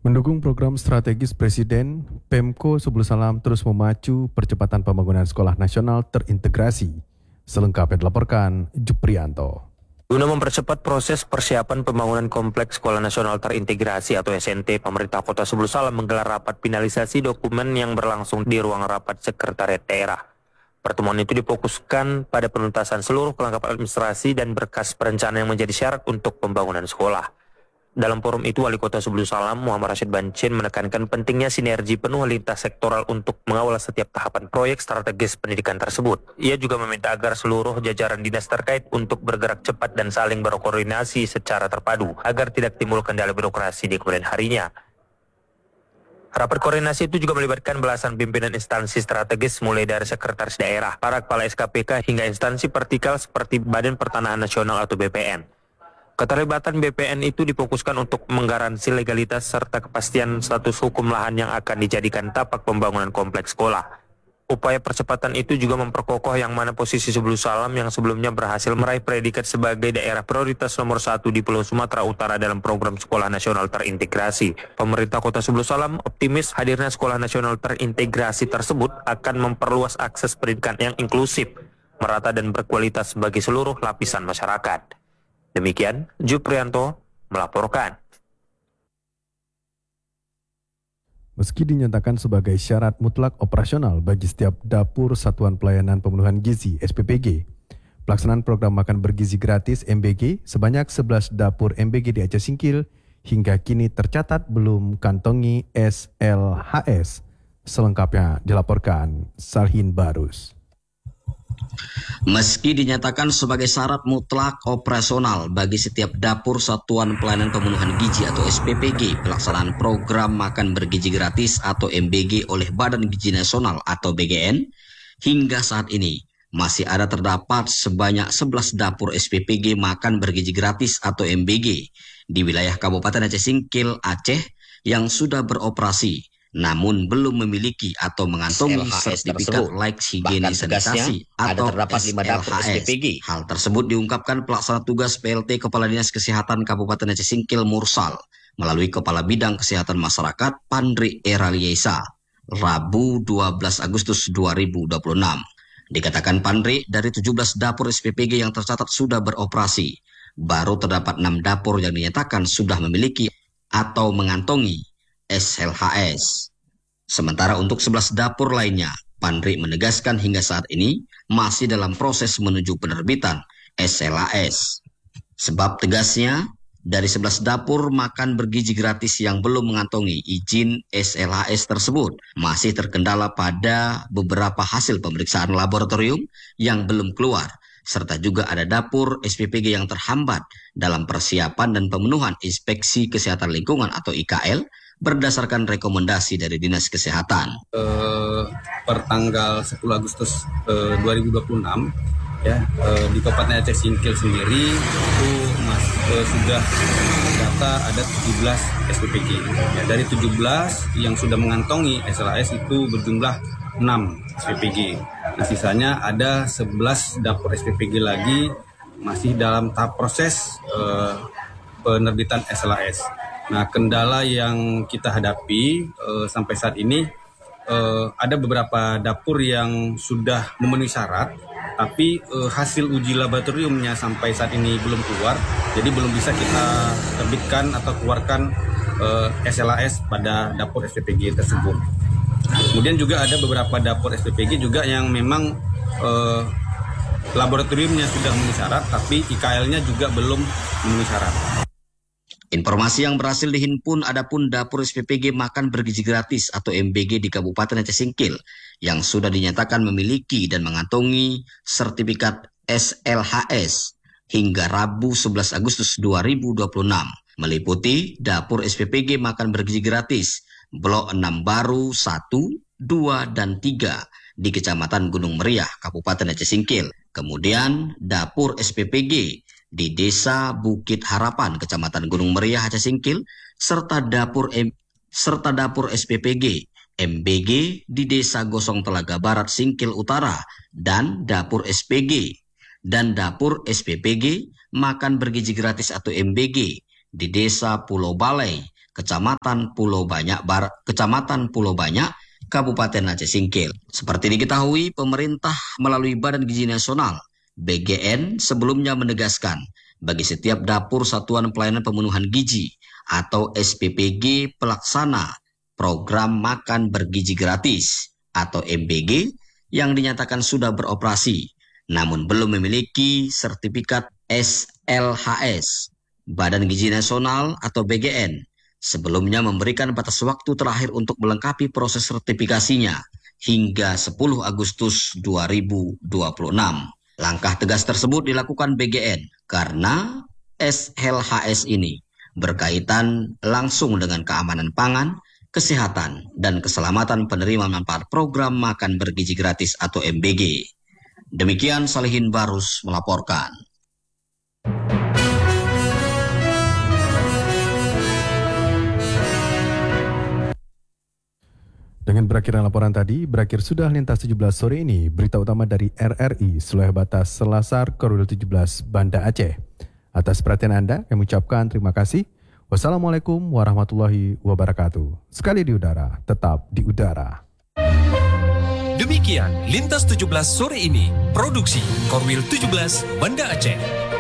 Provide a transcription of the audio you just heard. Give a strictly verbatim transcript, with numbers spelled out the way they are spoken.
Mendukung program strategis Presiden, Pemko Subul Salam terus memacu percepatan pembangunan sekolah nasional terintegrasi. Selengkapnya dilaporkan Juprianto. Guna mempercepat proses persiapan pembangunan kompleks sekolah nasional terintegrasi atau S N T, pemerintah Kota Subul Salam menggelar rapat finalisasi dokumen yang berlangsung di ruang rapat Sekretariat Daerah. Pertemuan itu difokuskan pada penuntasan seluruh kelengkapan administrasi dan berkas perencanaan yang menjadi syarat untuk pembangunan sekolah. Dalam forum itu, Wali Kota Subul Salam Muhammad Rashid Bancin menekankan pentingnya sinergi penuh lintas sektoral untuk mengawal setiap tahapan proyek strategis pendidikan tersebut. Ia juga meminta agar seluruh jajaran dinas terkait untuk bergerak cepat dan saling berkoordinasi secara terpadu agar tidak timbul kendala birokrasi di kemudian harinya. Rapat koordinasi itu juga melibatkan belasan pimpinan instansi strategis mulai dari sekretaris daerah, para kepala S K P K hingga instansi vertikal seperti Badan Pertanahan Nasional atau B P N. Keterlibatan B P N itu difokuskan untuk menggaransi legalitas serta kepastian status hukum lahan yang akan dijadikan tapak pembangunan kompleks sekolah. Upaya percepatan itu juga memperkokoh yang mana posisi Subul Salam yang sebelumnya berhasil meraih predikat sebagai daerah prioritas nomor satu di Pulau Sumatera Utara dalam program sekolah nasional terintegrasi. Pemerintah Kota Subul Salam optimis hadirnya sekolah nasional terintegrasi tersebut akan memperluas akses pendidikan yang inklusif, merata dan berkualitas bagi seluruh lapisan masyarakat. Demikian, Juprianto melaporkan. Meski dinyatakan sebagai syarat mutlak operasional bagi setiap dapur Satuan Pelayanan Pemenuhan Gizi S P P G, pelaksanaan program makan bergizi gratis M B G sebanyak sebelas dapur M B G di Aceh Singkil hingga kini tercatat belum kantongi S L H S. Selengkapnya dilaporkan Salhin Barus. Meski dinyatakan sebagai syarat mutlak operasional bagi setiap dapur Satuan Pelayanan Pemenuhan Gizi atau S P P G, pelaksanaan program makan bergizi gratis atau M B G oleh Badan Gizi Nasional atau B G N, hingga saat ini masih ada terdapat sebanyak sebelas dapur S P P G makan bergizi gratis atau M B G di wilayah Kabupaten Aceh Singkil, Aceh yang sudah beroperasi namun belum memiliki atau mengantongi sertifikat layak higiene sanitasi atau S L H S. Hal tersebut diungkapkan pelaksana tugas P L T Kepala Dinas Kesehatan Kabupaten Aceh Singkil Mursal melalui Kepala Bidang Kesehatan Masyarakat Pandri Eraliesa, Rabu dua belas Agustus dua ribu dua puluh enam. Dikatakan Pandri, dari tujuh belas dapur S P P G yang tercatat sudah beroperasi, baru terdapat enam dapur yang dinyatakan sudah memiliki atau mengantongi S L H S. Sementara untuk sebelas dapur lainnya, Pandri menegaskan hingga saat ini masih dalam proses menuju penerbitan S L H S. Sebab tegasnya, dari sebelas dapur makan bergizi gratis yang belum mengantongi izin S L H S tersebut, masih terkendala pada beberapa hasil pemeriksaan laboratorium yang belum keluar, serta juga ada dapur S P P G yang terhambat dalam persiapan dan pemenuhan inspeksi kesehatan lingkungan atau I K L berdasarkan rekomendasi dari Dinas Kesehatan. Uh, per tanggal sepuluh Agustus uh, dua ribu dua puluh enam ya, uh, di Kabupaten Aceh Singkil sendiri itu mas, uh, sudah data ada tujuh belas S P P G. Ya, dari tujuh belas yang sudah mengantongi S L H S itu berjumlah enam S P P G. Nah, sisanya ada sebelas dapur S P P G lagi masih dalam tahap proses uh, penerbitan S L H S. Nah, kendala yang kita hadapi uh, sampai saat ini uh, ada beberapa dapur yang sudah memenuhi syarat, tapi uh, hasil uji laboratoriumnya sampai saat ini belum keluar, jadi belum bisa kita terbitkan atau keluarkan uh, S L H S pada dapur S P P G tersebut. Kemudian juga ada beberapa dapur S P P G juga yang memang uh, laboratoriumnya sudah memenuhi syarat, tapi I K L-nya juga belum memenuhi syarat. Informasi yang berhasil dihimpun adapun dapur S P P G makan bergizi gratis atau M B G di Kabupaten Aceh Singkil yang sudah dinyatakan memiliki dan mengantongi sertifikat S L H S hingga Rabu sebelas Agustus dua ribu dua puluh enam, meliputi dapur S P P G makan bergizi gratis Blok enam Baru satu, dua, dan tiga di Kecamatan Gunung Meriah, Kabupaten Aceh Singkil. Kemudian dapur S P P G di Desa Bukit Harapan, Kecamatan Gunung Meriah, Aceh Singkil, serta dapur M serta dapur S P P G M B G di Desa Gosong Telaga Barat, Singkil Utara, dan dapur S P G dan dapur S P P G makan bergizi gratis atau M B G di Desa Pulau Balai, Kecamatan Pulau Banyak, Bar, Kecamatan Pulau Banyak, Kabupaten Aceh Singkil. Seperti diketahui, pemerintah melalui Badan Gizi Nasional B G N sebelumnya menegaskan bagi setiap dapur Satuan Pelayanan Pemenuhan Gizi atau S P P G pelaksana program makan bergizi gratis atau M B G yang dinyatakan sudah beroperasi namun belum memiliki sertifikat S L H S. Badan Gizi Nasional atau B G N sebelumnya memberikan batas waktu terakhir untuk melengkapi proses sertifikasinya hingga sepuluh Agustus dua ribu dua puluh enam. Langkah tegas tersebut dilakukan B G N karena S L H S ini berkaitan langsung dengan keamanan pangan, kesehatan, dan keselamatan penerima manfaat program makan bergizi gratis atau M B G. Demikian Salihin Barus melaporkan. Dengan berakhirnya laporan tadi, berakhir sudah lintas tujuh belas sore ini berita utama dari R R I Seluruh Batas Selasar Korwil tujuh belas Banda Aceh. Atas perhatian Anda, kami ucapkan terima kasih. Wassalamualaikum warahmatullahi wabarakatuh. Sekali di udara, tetap di udara. Demikian Lintas tujuh belas sore ini, produksi Korwil tujuh belas Banda Aceh.